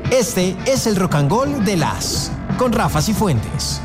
Este es el Rock and Roll de las con Rafa Cifuentes.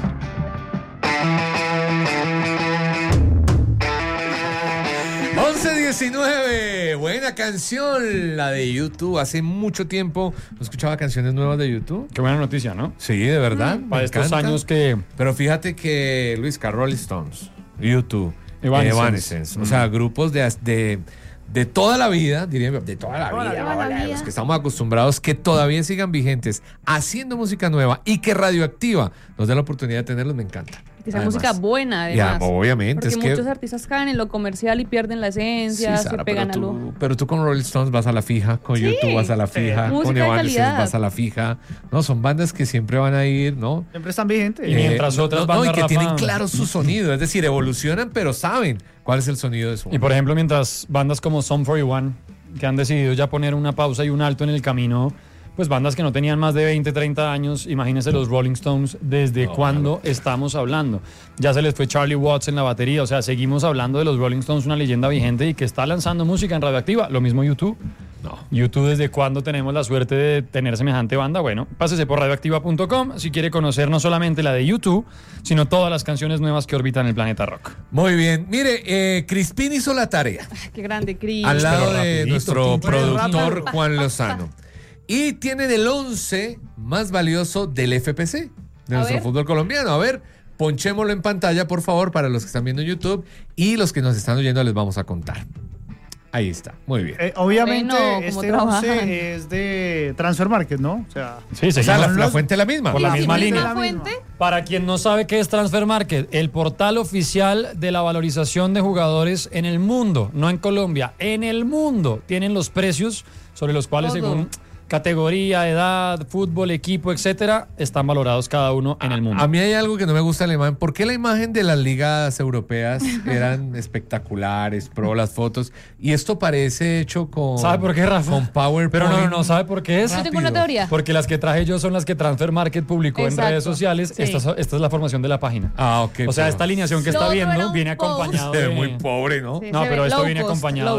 Buena canción, la de YouTube. Hace mucho tiempo no escuchaba canciones nuevas de YouTube. Qué buena noticia, ¿no? Sí, de verdad. Para estos años que... Pero fíjate que, Luis, Rolling Stones, YouTube, Evanescence. O sea, grupos de toda la vida, diría, de toda la vida, los que estamos acostumbrados, que todavía sigan vigentes, haciendo música nueva y que Radioactiva nos dé la oportunidad de tenerlos, me encanta. Que sea música buena, además. Ya, obviamente. Porque muchos artistas caen en lo comercial y pierden la esencia, sí, Sara, se pegan a lo... Pero tú con Rolling Stones vas a la fija, con YouTube vas a la fija, con Evanescence vas a la fija. No, son bandas que siempre van a ir, ¿no? Siempre están vigentes. Y mientras otras bandas, y que tienen claro su sonido. Es decir, evolucionan, pero saben cuál es el sonido de su banda. Y por ejemplo, mientras bandas como Sum 41, que han decidido ya poner una pausa y un alto en el camino, pues bandas que no tenían más de 20, 30 años, imagínense los Rolling Stones, ¿desde cuándo estamos hablando? Ya se les fue Charlie Watts en la batería, o sea, seguimos hablando de los Rolling Stones, una leyenda vigente y que está lanzando música en Radioactiva. Lo mismo YouTube. No. YouTube, ¿desde cuándo tenemos la suerte de tener semejante banda? Bueno, pásese por radioactiva.com si quiere conocer no solamente la de YouTube, sino todas las canciones nuevas que orbitan el planeta rock. Muy bien. Mire, Crispín hizo la tarea. Qué grande, Cris. Al lado de nuestro productor Juan Lozano. Y tienen el 11 más valioso del FPC, de nuestro fútbol colombiano. A ver, ponchémoslo en pantalla, por favor, para los que están viendo en YouTube. Y los que nos están oyendo les vamos a contar. Ahí está, muy bien. Obviamente, bueno, este 11 es de Transfer Market, ¿no? O sea, la fuente es la misma. Por la misma línea. ¿La fuente? Para quien no sabe qué es Transfer Market, el portal oficial de la valorización de jugadores en el mundo, no en Colombia, en el mundo. Tienen los precios sobre los cuales, según categoría, edad, fútbol, equipo, etcétera, están valorados cada uno en el mundo. A mí hay algo que no me gusta de la imagen. ¿Por qué la imagen de las ligas europeas eran espectaculares, las fotos? Y esto parece hecho con... ¿Sabe por qué, Rafa? Con PowerPoint. Pero no, ¿sabe por qué es? Yo tengo una teoría. Porque las que traje yo son las que Transfer Market publicó en redes sociales. Sí. Esta es la formación de la página. Ah, ok. O sea, esta alineación que está viendo viene acompañado de... muy pobre, ¿no? Sí, no, pero esto viene acompañado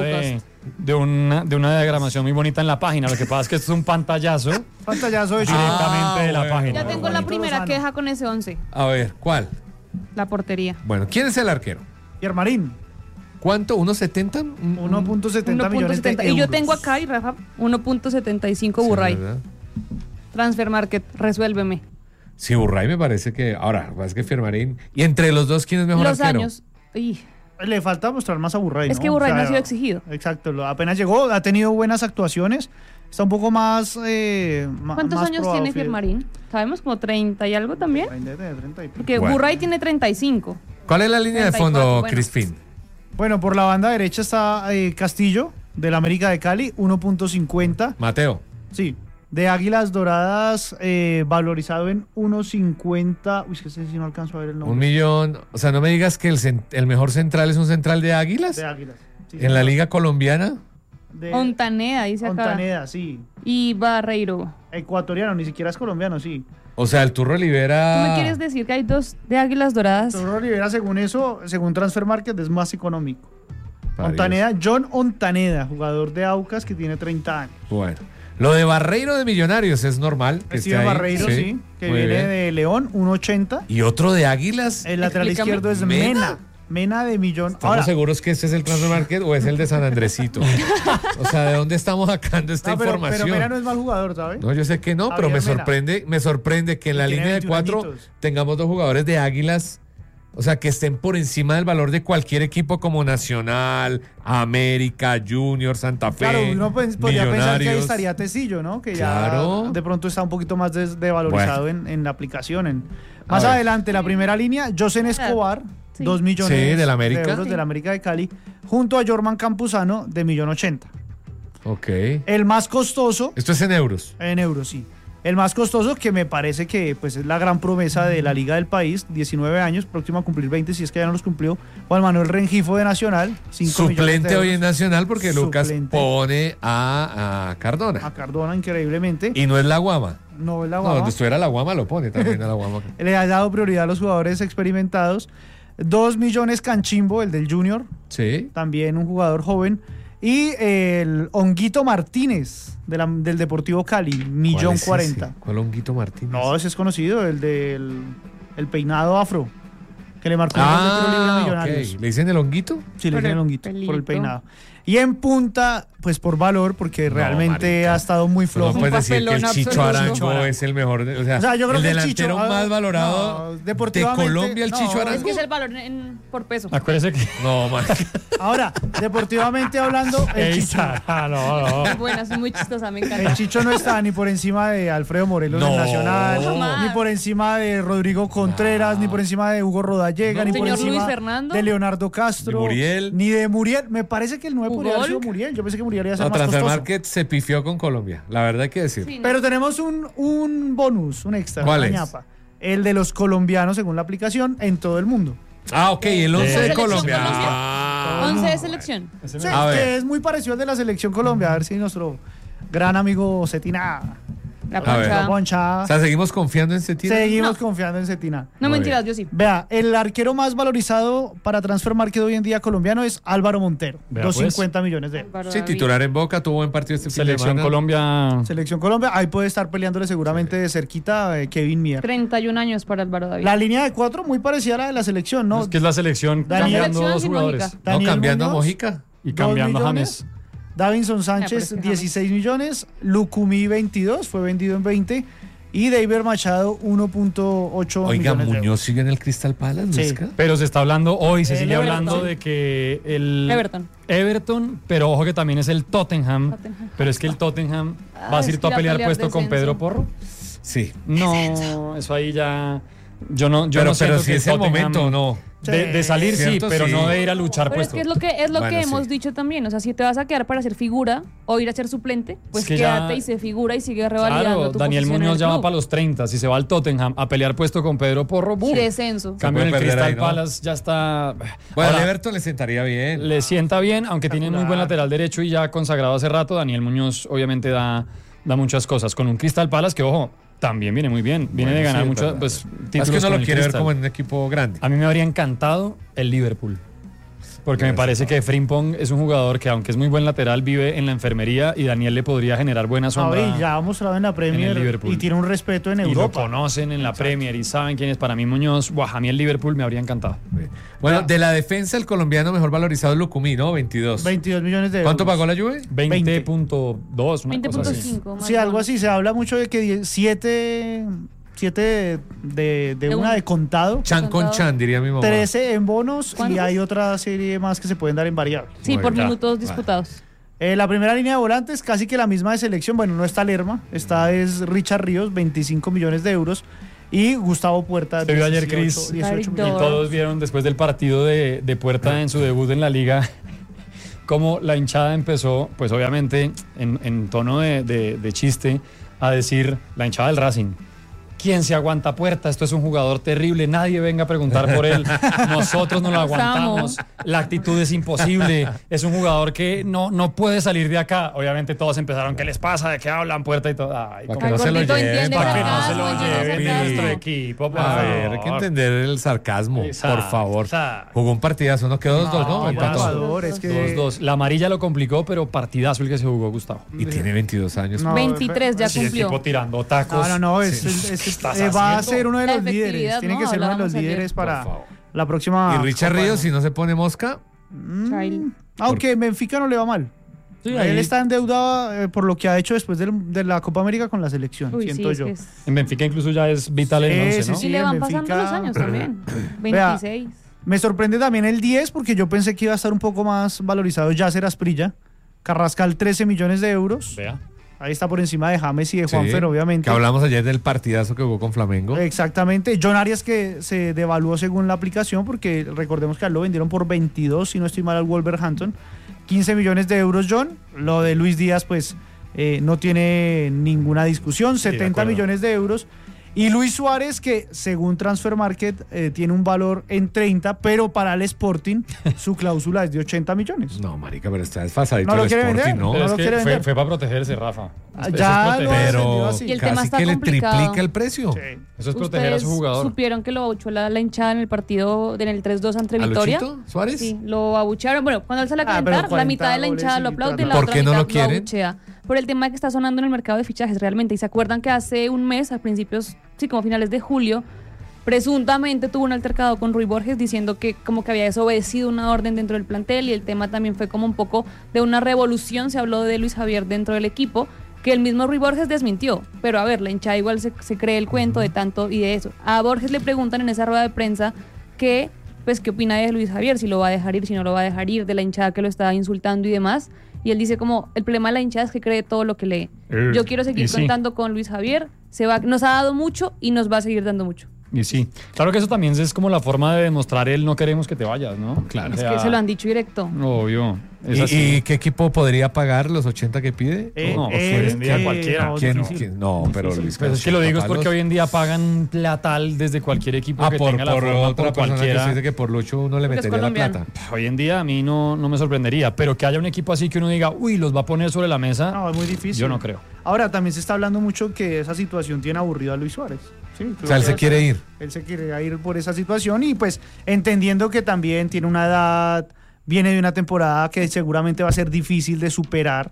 de una diagramación muy bonita en la página. Lo que pasa es que esto es un pantallazo directamente de la página. Ya tengo la primera queja con ese 11. A ver, ¿cuál? La portería. Bueno, ¿quién es el arquero? Pierre Marín. ¿Cuánto? ¿1.70? 1.70 millones de euros. Y yo tengo acá, y Rafa, 1.75 Burray. Transfer Market, resuélveme. Sí, Burray me parece que... Ahora, es que Firmarín... ¿Y entre los dos quién es mejor arquero? Los años... Le falta mostrar más a Burray, ¿no? Es que Burray no ha sido exigido. Exacto, apenas llegó, ha tenido buenas actuaciones, está un poco más... ¿Cuántos más años tiene Firmarín? ¿Sabemos? ¿Como 30 y algo también? 30 y porque Burray tiene 35. ¿Cuál es la línea 34, de fondo, Crispín? Bueno, por la banda derecha está Castillo, del América de Cali, 1.50. Mateo. Sí. De Águilas Doradas, valorizado en 1.50. Uy, es que si no alcanzo a ver el nombre. 1 millón. O sea, no me digas que el mejor central es un central de Águilas. De Águilas. Sí, ¿En la Liga Colombiana? Ontaneda, dice acá. Ontaneda, sí. Y Barreiro. Ecuatoriano, ni siquiera es colombiano, sí. O sea, el Turro Rivera... ¿Tú me quieres decir que hay dos de Águilas Doradas? Turro Rivera, según Transfer Market, es más económico. Ontaneda, John Ontaneda, jugador de Aucas que tiene 30 años. Bueno. Lo de Barreiro de Millonarios es normal. Que esté ahí. Barreiro, sí, que viene bien. De León, 1.80. ¿Y otro de Águilas? El lateral izquierdo es Mena de Millón. ¿Estamos seguros que este es el Transfer Market o es el de San Andresito? O sea, ¿de dónde estamos sacando esta información? Pero Mena no es mal jugador, ¿sabes? No, yo sé que no, pero me sorprende que en la línea de 4 tengamos 2 jugadores de Águilas. O sea, que estén por encima del valor de cualquier equipo como Nacional, América, Junior, Santa Fe. Claro, uno podría pensar que ahí estaría Tecillo, ¿no? Que ya de pronto está un poquito más desvalorizado en la aplicación. Más adelante, la primera línea, Josen Escobar, 2 millones de euros del América de Cali, junto a Jorman Campuzano, de 1.080.000. Ok. El más costoso... ¿Esto es en euros? En euros, sí. El más costoso, que me parece que pues, es la gran promesa de la Liga del País, 19 años, próximo a cumplir 20, si es que ya no los cumplió, Juan Manuel Rengifo de Nacional, 5 suplente hoy en Nacional porque Lucas pone a Cardona. A Cardona, increíblemente. Y no es la Guama. No es la Guama. No, si estuviera la Guama lo pone también a la Guama. Le ha dado prioridad a los jugadores experimentados. 2 millones Canchimbo, el del Junior. Sí. También un jugador joven. Y el Honguito Martínez del Deportivo Cali, $1.040.000. ¿Cuál Honguito Martínez? No, ese es conocido, el del el peinado afro, que le marcó un gol de tiro libre a Millonarios. Okay. ¿Le dicen el Honguito? Sí, le dicen el Honguito, por el peinado. Y en punta, pues por valor, porque realmente ha estado muy flojo. No puedes decir que el Chicho Arango es el mejor. O sea, yo creo el delantero más valorado de Colombia, el Chicho Arango. Es que es el valor por peso. Acuérdese que... No, man. Ahora, deportivamente hablando, el Chicho... No. Buena, es muy chistosa, me encanta. El Chicho no está ni por encima de Alfredo Morelos del Nacional, ni por encima de Rodrigo Contreras, ni por encima de Hugo Rodallega, ni por encima de Leonardo Castro, ni de Muriel. Me parece que el 9 podría haber sido Muriel. Yo pensé que Muriel iba a ser más costoso. Transfermarkt se pifió con Colombia, la verdad hay que decir. Sí, no. Pero tenemos un bonus, un extra. ¿Cuál es? Ñapa. El de los colombianos, según la aplicación, en todo el mundo. Ok, el 11 de Colombia. 11 de selección. Sí, que es muy parecido al de la selección Colombia. A ver si nuestro gran amigo Cetina... La poncha. O sea, ¿seguimos confiando en Cetina? Seguimos confiando en Cetina. No, mentiras, yo sí. Vea, el arquero más valorizado para Transfermarkt hoy en día colombiano es Álvaro Montero. Vea, 250 millones de euros. Sí, titular en Boca, tuvo buen partido este fin de semana. Selección Colombia, ahí puede estar peleándole seguramente de cerquita Kevin Mier. 31 años para Álvaro David. La línea de 4 muy parecida a la de la selección, ¿no? Es que es la selección cambiando dos jugadores. No, cambiando a Mojica. Y cambiando a James. Davinson Sánchez, 16 millones. Lucumí, 22, fue vendido en 20. Y David Machado, 1.8 Oiga, millones. Muñoz sigue en el Crystal Palace, sí. Pero se está hablando, hoy se sigue hablando de que el Everton, pero ojo que también es el Tottenham. Pero es que el Tottenham va a ir tú a pelear puesto con Pedro Porro. Sí. No, eso ahí ya... Yo no pero sé si es el momento o no. De salir sí, pero no de ir a luchar pero puesto. Es que es lo que hemos dicho también. O sea, si te vas a quedar para ser figura o ir a ser suplente, pues quédate y se figura y sigue revalidando tu Daniel posición Muñoz en el ya va club. para los 30. Si se va al Tottenham a pelear puesto con Pedro Porro, y descenso. Cambio en el Crystal Palace ya está. Bueno, al Everton le sentaría bien. Le sienta bien, aunque tiene muy buen lateral derecho y ya consagrado hace rato. Daniel Muñoz obviamente da muchas cosas. Con un Crystal Palace que, ojo, también viene muy bien. Viene de ganar muchos títulos. Es que no lo quiere ver Crystal. como en un equipo grande. A mí me habría encantado el Liverpool. Porque me parece que Frimpong es un jugador que, aunque es muy buen lateral, vive en la enfermería y Daniel le podría generar buena sombra. Ya ha mostrado en la Premier y tiene un respeto en Europa. Y lo conocen en la Premier y saben quién es. Para mí Muñoz, a mí el Liverpool me habría encantado. Bueno, de la defensa el colombiano mejor valorizado es Lucumí, ¿no? 22 millones de euros. ¿Cuánto pagó la Juve? 20.2, 20.5. Sí, algo así. Se habla mucho de que 7 de una de contado. Chan con Chan, diría mi mamá. 13 en bonos ¿Cuántos? y hay otra serie más que se pueden dar en variable. Sí, por minutos disputados. La primera línea de volantes, casi que la misma de selección. Bueno, no está Lerma, está es Richard Ríos, 25 millones de euros. Y Gustavo Puerta, se vio ayer, Cris, 18 y todos vieron después del partido de Puerta en su debut en la liga cómo la hinchada empezó, pues obviamente en tono de chiste, a decir, la hinchada del Racing: ¿quién se aguanta Puerta? Esto es un jugador terrible, nadie venga a preguntar por él, nosotros no lo aguantamos, la actitud es imposible, es un jugador que no puede salir de acá. Obviamente todos empezaron, ¿qué les pasa? ¿De qué hablan Puerta? Y todo. Ay, para que no se lo lleven, para que no se lo lleven nuestro equipo, por favor. Hay que entender el sarcasmo, por favor. Jugó un partidazo, ¿no? Quedó 2-2, ¿no? Empató. 2-2. La amarilla lo complicó, pero partidazo el que se jugó, Gustavo. Y tiene 22 años. 23 ya sí, cumplió. El tipo tirando tacos. No, va a ser uno de los líderes. Tiene que ser uno de los líderes para la próxima. ¿Y Richard Ríos, si no se pone mosca? Aunque Benfica no le va mal. Sí, él está endeudado por lo que ha hecho después de la Copa América con la selección, siento yo. En Benfica incluso ya es vital el 11, ¿no? Sí, le van pasando los años también. 26. Me sorprende también el 10 porque yo pensé que iba a estar un poco más valorizado Yasser Asprilla. Carrascal, 13 millones de euros. Vea. Ahí está por encima de James y de Juanfer, obviamente. Que hablamos ayer del partidazo que jugó con Flamengo. Exactamente. John Arias, que se devaluó según la aplicación, porque recordemos que a él lo vendieron por 22, si no estoy mal, al Wolverhampton. 15 millones de euros, John. Lo de Luis Díaz, pues, no tiene ninguna discusión. 70 millones de euros. Y Luis Suárez, que según Transfer Market tiene un valor en 30, pero para el Sporting su cláusula es de 80 millones. No, marica, pero está desfasadito No lo el quiere Sporting, vender. ¿no? No lo quiere vender. Fue para protegerse, Rafa. Ya lo pero así. Y el tema casi está que complicado. le triplica el precio. Sí. Eso es proteger a su jugador. ¿Supieron que lo abuchó la hinchada en el partido en el 3-2 ante ¿A Victoria? Luchito Suárez? Sí, lo abuchearon. Bueno, cuando él sale a pero calentar, la 40 mitad de la hinchada goles lo y aplaude y la ¿Por otra qué no mitad lo quieren? abuchea. Por el tema que está sonando en el mercado de fichajes realmente. Y se acuerdan que hace un mes, a principios, sí, como finales de julio, presuntamente tuvo un altercado con Rui Borges diciendo que como que había desobedecido una orden dentro del plantel, y el tema también fue como un poco de una revolución. Se habló de Luis Javier dentro del equipo, que el mismo Rui Borges desmintió. Pero a ver, la hinchada igual se cree el cuento de tanto y de eso. A Borges le preguntan en esa rueda de prensa que, pues, qué opina de Luis Javier, si lo va a dejar ir, si no lo va a dejar ir, de la hinchada que lo estaba insultando y demás. Y él dice como, el problema de la hinchada es que cree todo lo que lee. Yo quiero seguir contando con Luis Javier, nos ha dado mucho y nos va a seguir dando mucho. Y sí, claro que eso también es como la forma de demostrar el no queremos que te vayas, ¿no? Claro. O Es sea, que se lo han dicho directo. Obvio. Es así. ¿Y qué equipo podría pagar los 80 que pide? No, pues hoy en día cualquiera. ¿Quién? No, pero Luis Pues es que lo digo es porque hoy en día pagan platal desde cualquier equipo que tenga la forma, otra por persona cualquiera. que dice que por Lucho uno le Porque es metería la colombiano. plata. Hoy en día a mí no me sorprendería, pero que haya un equipo así que uno diga, uy, los va a poner sobre la mesa, No, es muy difícil. yo no creo. Ahora, también se está hablando mucho que esa situación tiene aburrido a Luis Suárez. Sí, O sea, él se quiere ir. Él se quiere ir por esa situación y pues entendiendo que también tiene una edad, viene de una temporada que seguramente va a ser difícil de superar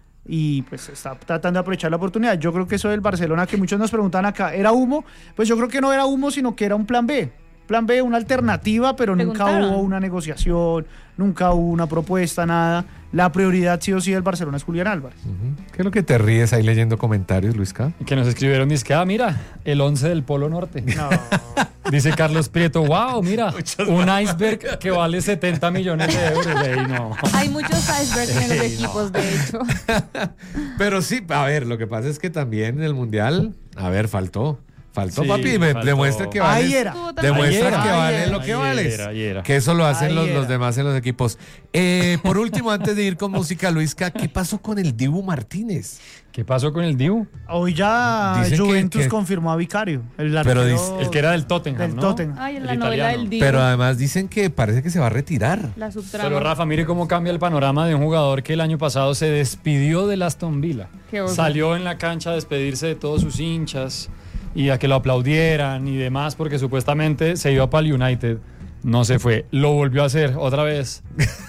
y pues está tratando de aprovechar la oportunidad. Yo creo que eso del Barcelona que muchos nos preguntan acá, ¿era humo? Pues yo creo que no era humo, sino que era un plan B. Plan B, una alternativa, pero nunca hubo una negociación, nunca hubo una propuesta, nada. La prioridad sí o sí del Barcelona es Julián Álvarez. ¿Qué es lo que te ríes ahí leyendo comentarios, Luisca? Que nos escribieron, dice que, mira, el 11 del Polo Norte. No. Dice Carlos Prieto, wow, mira, un iceberg que vale 70 millones de euros. Ey, no. Hay muchos icebergs en los equipos, de hecho. Pero sí, a ver, lo que pasa es que también en el Mundial, a ver, faltó, Sí, papi, faltó. demuestra que vale. Ahí era. Demuestra que Ahí vale era. lo que Ahí vales. era. Que eso lo hacen Ahí los era. demás en los equipos. Por último, antes de ir con música, Luisca, ¿qué pasó con el Dibu Martínez? ¿Qué pasó con el Dibu? Hoy ya Dicen Juventus que- confirmó a Vicario. El Pero arquero El que era del Tottenham, del ¿no? Tottenham. Ay, en El la novela italiano. del Dibu. Pero además dicen que parece que se va a retirar. La subtrama. Pero Rafa, mire cómo cambia el panorama de un jugador que el año pasado se despidió del Aston Villa. Qué oso. Salió en la cancha a despedirse de todos sus hinchas y a que lo aplaudieran y demás porque supuestamente se iba para el United. No se fue. Lo volvió a hacer otra vez.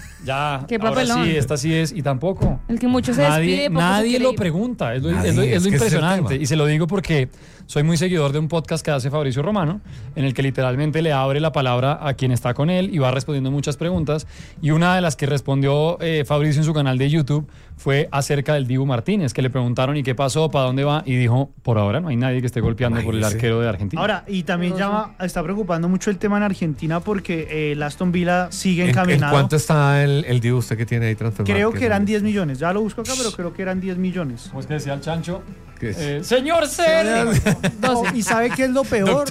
Ya, Qué ahora papelón. sí, esta sí es, y tampoco. El que mucho se despide, poco se Nadie quiere lo ir. pregunta, es lo Nadie, es lo es que ese es el impresionante. tema. Y se lo digo porque soy muy seguidor de un podcast que hace Fabricio Romano, en el que literalmente le abre la palabra a quien está con él y va respondiendo muchas preguntas. Y una de las que respondió Fabricio en su canal de YouTube fue acerca del Dibu Martínez, que le preguntaron ¿y qué pasó? ¿Para dónde va? Y dijo, por ahora no hay nadie que esté golpeando por el Imagínese. arquero de Argentina. Ahora, y también está preocupando mucho el tema en Argentina porque el Aston Villa sigue ¿En encaminado. cuánto está el Dibu usted que tiene ahí transformado? Creo que eran 10 millones. Ya lo busco acá, pero creo que eran 10 millones. ¿Cómo es que decía el chancho? ¿Qué es? ¡Señor Serpa! No, ¿y sabe qué es lo peor?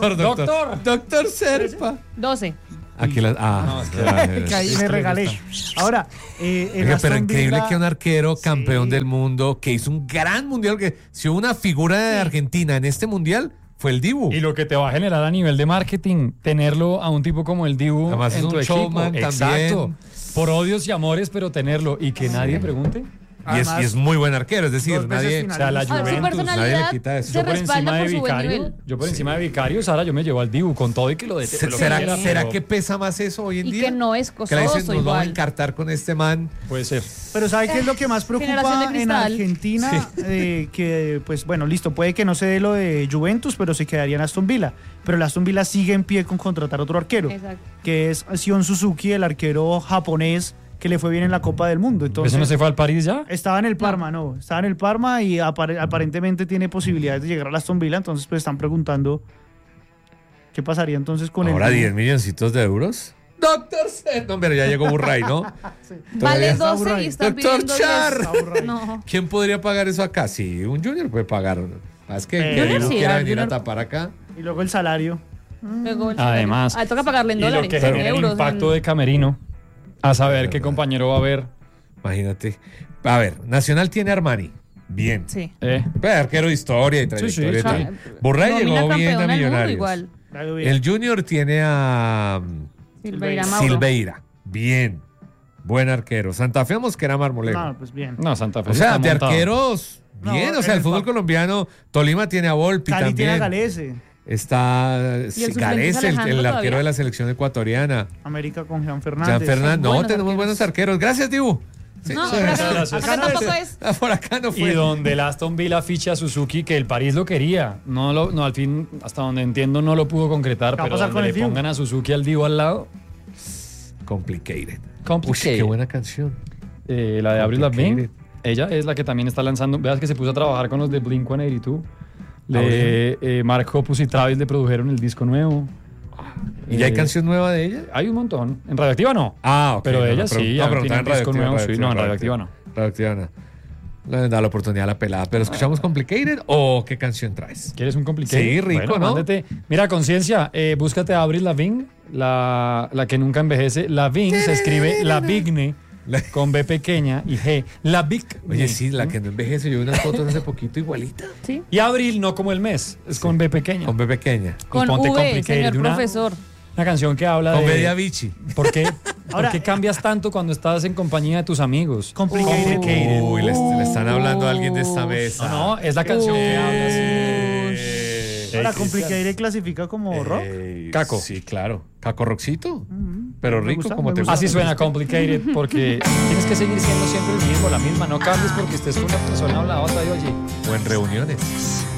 Doctor Serpa. 12. Aquí la. No, es que- Que ahí me regalé. Ahora, el Oiga, pero Aston increíble Villa- que un arquero campeón Sí. del mundo, que hizo un gran mundial, que si hubo una figura de Argentina en este mundial, fue el Dibu. Y lo que te va a generar a nivel de marketing, tenerlo a un tipo como el Dibu Además es en un tu equipo. showman Exacto. también. Por odios y amores, pero tenerlo y que nadie pregunte. Y es muy buen arquero, es decir, dos veces nadie. O sea, la finalista. A ver, su Juventus, nadie personalidad le quita eso. se Yo por respalda encima de por su buen Vicario, nivel. yo por encima de Vicario, Sara, yo me llevo al Dibu con todo y que lo detesto. ¿Será que pesa más eso hoy en Y día? que no es Que le dicen, costoso nos vamos a igual. encartar con este man. Puede ser. Pero ¿sabe qué es lo que más Generación preocupa de en cristal. Argentina? Que, pues bueno, listo, puede que no se dé lo de Juventus, pero se quedaría en Aston Villa. Pero el Aston Villa sigue en pie con contratar otro arquero, Exacto. que es Sion Suzuki, el arquero japonés que le fue bien en la Copa del Mundo. Entonces, ¿Eso no se fue al París ya? estaba en el Parma, no. Estaba en el Parma y aparentemente tiene posibilidades de llegar a Aston Villa. Entonces, pues están preguntando qué pasaría entonces con Ahora el 10 milloncitos de euros. Doctor Serpa. No, pero ya llegó Burray, ¿no? Vale Todavía- 12 y están Doctor pidiendo Char. 10. No. ¿Quién podría pagar eso acá? Sí, un Junior puede pagar. Más que Junior Dibu sí, quiera el venir a Junior- tapar acá. Y luego el salario. Luego el Además. salario. Toca pagarle en Y lo dólares, que en genera el euros. impacto de Camerino, a saber qué compañero va a haber. Imagínate. A ver, Nacional tiene Armani. bien. Sí. Arquero de historia y trayectoria. sí, y tal. sí. Burray Nómina llegó bien campeona a del mundo Millonarios. igual. Claro, bien. El Junior tiene a Silveira Mauro. Silveira. Bien. Buen arquero. Santa Fe Mosquera Marmolejo. No, pues bien. No, Santa Fe O sea, está de montado. arqueros, bien. No, o sea, el en fútbol el colombiano, Tolima tiene a Volpi Cali tiene a también. Galese. Está suplente Gales, es el Alejandro arquero todavía? de la selección ecuatoriana. América con Jean Fernández. Jean Fernández. No, buenos tenemos arqueros. buenos arqueros. Gracias, Dibu. Sí, No, sí. pero gracias. acá tampoco es. Por acá no Y fue. donde el Aston Villa ficha a Suzuki, que el París lo quería. No, al fin, hasta donde entiendo, no lo pudo concretar. ¿Qué va a Pero pasar donde con le el Dibu? pongan a Suzuki al Dibu al lado. Complicated. Complicated. Uy, qué buena canción. La de Avril Lavigne. Complicated. Ella es la que también está lanzando. Veas que se puso a trabajar con los de Blink-182. Mark Hoppus y Travis le produjeron el disco nuevo. ¿Y ya hay canción nueva de ella? Hay un montón. En Radioactiva no. Ah, ok. Pero no, ella no, sí, no, ya pero tiene está un disco nuevo. Sí, no, en Radioactiva no. Radioactiva no. Le da la oportunidad a la pelada. ¿Pero escuchamos Complicated o qué canción traes? ¿Quieres un complicado? Sí, rico, ¿no? Mándate. Mira, conciencia, búscate a Avril Lavigne, la que nunca envejece. Lavigne se escribe Lavigne con B pequeña y G. Lavigne. Oye, sí, la que no envejece. Yo vi unas fotos hace poquito igualita. Sí. Y Abril no como el mes, es con B pequeña. Con B pequeña. Con ponte V, Complicated, señor una- profesor. Una canción que habla Con B de de... Avicii. ¿Por qué? Ahora- ¿Por qué cambias tanto cuando estás en compañía de tus amigos? Complicated. Uy, le están hablando a alguien de esta mesa. No, es la canción que habla así. Ahora, Complicated clasifica como rock. Caco. Sí, claro. Caco Roxito. Pero Me rico gusta, como me te gusta. gusta. Así suena Complicated porque tienes que seguir siendo siempre el mismo, la misma. No cambies porque estés con una persona a la otra y oye. O en reuniones.